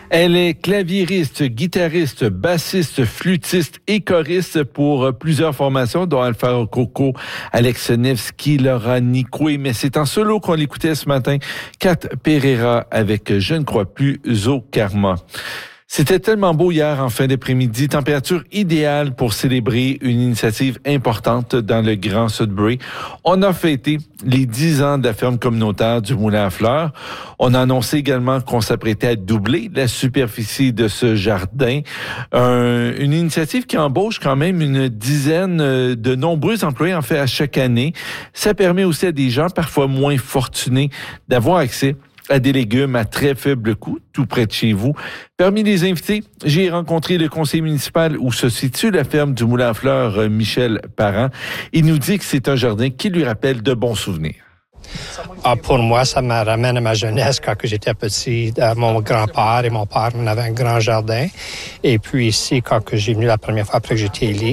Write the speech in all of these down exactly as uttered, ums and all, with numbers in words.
Elle est claviériste, guitariste, bassiste, flûtiste et choriste pour plusieurs formations, dont Alpha Coco, Alex Nevsky, Laura Nicoué. Mais c'est en solo qu'on l'écoutait ce matin, Kat Pereira avec Je ne crois plus au karma. C'était tellement beau hier en fin d'après-midi, température idéale pour célébrer une initiative importante dans le Grand Sudbury. On a fêté les dix ans de la ferme communautaire du Moulin à Fleurs. On a annoncé également qu'on s'apprêtait à doubler la superficie de ce jardin. Un, une initiative qui embauche quand même une dizaine de nombreux employés, en fait, à chaque année. Ça permet aussi à des gens parfois moins fortunés d'avoir accès à des légumes à très faible coût, tout près de chez vous. Parmi les invités, j'ai rencontré le conseiller municipal où se situe la ferme du Moulin à Fleurs, Michel Parent. Il nous dit que c'est un jardin qui lui rappelle de bons souvenirs. Ah, pour moi, ça me ramène à ma jeunesse quand j'étais petit. Mon grand-père et mon père, on avait un grand jardin. Et puis ici, quand j'ai venu la première fois après que j'étais élu,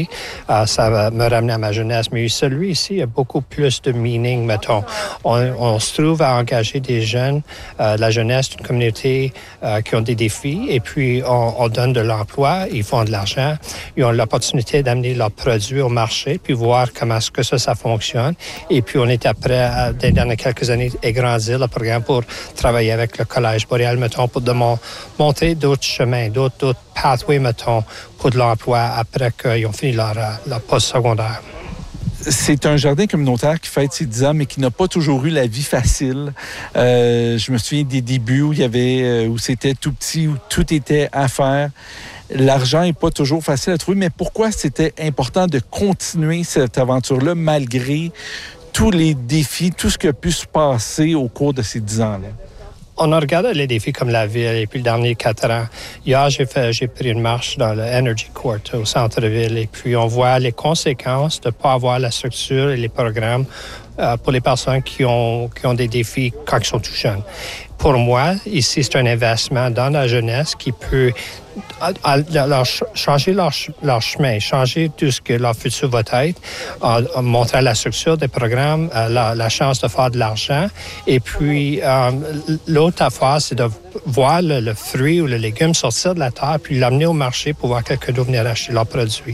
ça me ramenait à ma jeunesse. Mais celui ici a beaucoup plus de meaning, mettons. On, on se trouve à engager des jeunes, euh, la jeunesse d'une communauté euh, qui ont des défis. Et puis, on, on donne de l'emploi, ils font de l'argent. Ils ont l'opportunité d'amener leurs produits au marché, puis voir comment est-ce que ça, ça fonctionne. Et puis, on était prêt à, dans quelques années, agrandir le programme pour travailler avec le Collège Boréal, mettons, pour de mon, montrer d'autres chemins, d'autres, d'autres pathways, mettons, pour de l'emploi après qu'ils ont fini leur, leur post-secondaire. C'est un jardin communautaire qui fête ses dix ans, mais qui n'a pas toujours eu la vie facile. Euh, je me souviens des débuts où il y avait, où c'était tout petit, où tout était à faire. L'argent n'est pas toujours facile à trouver, mais pourquoi c'était important de continuer cette aventure-là malgré tous les défis, tout ce qui a pu se passer au cours de ces dix ans-là? On a regardé les défis comme la ville et puis les derniers quatre ans. Hier, j'ai fait, j'ai pris une marche dans le Energy Court au centre-ville et puis on voit les conséquences de ne pas avoir la structure et les programmes euh, pour les personnes qui ont, qui ont des défis quand ils sont tout jeunes. Pour moi, ici, c'est un investissement dans la jeunesse qui peut à, à, à changer leur, leur chemin, changer tout ce que leur futur va être, à, à montrer la structure des programmes, la, la chance de faire de l'argent. Et puis, euh, l'autre affaire, c'est de voir le, le fruit ou le légume sortir de la terre, puis l'amener au marché pour voir quelqu'un d'autre venir acheter leurs produits.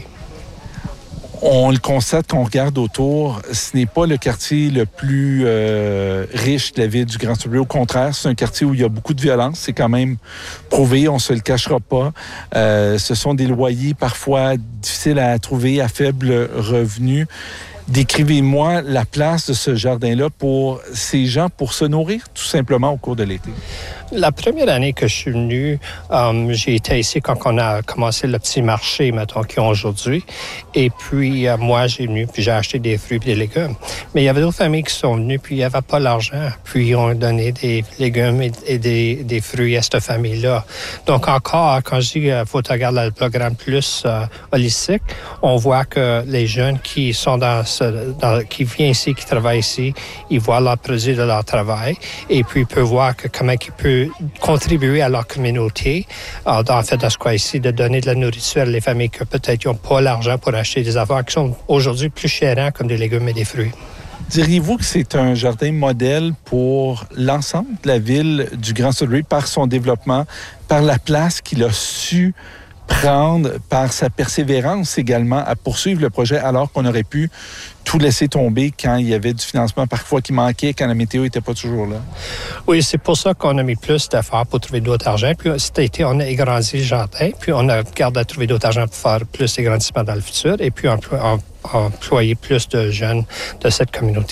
On le constate qu'on regarde autour, ce n'est pas le quartier le plus euh, riche de la ville du Grand Sudbury. Au contraire, c'est un quartier où il y a beaucoup de violence. C'est quand même prouvé, on se le cachera pas. Euh, ce sont des loyers parfois difficiles à trouver, à faible revenu. Décrivez-moi la place de ce jardin-là pour ces gens, pour se nourrir tout simplement au cours de l'été. La première année que je suis venu, um, j'ai été ici quand on a commencé le petit marché, mettons, qu'ils ont aujourd'hui. Et puis, euh, moi, j'ai venu, puis j'ai acheté des fruits et des légumes. Mais il y avait d'autres familles qui sont venues, puis il n'y avait pas l'argent. Puis, ils ont donné des légumes et, et des, des fruits à cette famille-là. Donc, encore, quand je dis qu'il faut regarder le programme plus euh, holistique, on voit que les jeunes qui sont dans ce, dans, qui viennent ici, qui travaillent ici, ils voient leur produit de leur travail. Et puis, ils peuvent voir que, comment ils peuvent contribuer à leur communauté. En fait, dans ce cas-ci, de donner de la nourriture à les familles qui peut-être n'ont pas l'argent pour acheter des affaires qui sont aujourd'hui plus chères comme des légumes et des fruits. Diriez-vous que c'est un jardin modèle pour l'ensemble de la ville du Grand Sudbury par son développement, par la place qu'il a su prendre, par sa persévérance également à poursuivre le projet alors qu'on aurait pu tout laisser tomber quand il y avait du financement parfois qui manquait, quand la météo n'était pas toujours là? Oui, c'est pour ça qu'on a mis plus d'efforts pour trouver d'autres argent. Puis cet été, on a agrandi le jardin, puis on a gardé à trouver d'autres argent pour faire plus d'agrandissement dans le futur et puis employer plus de jeunes de cette communauté.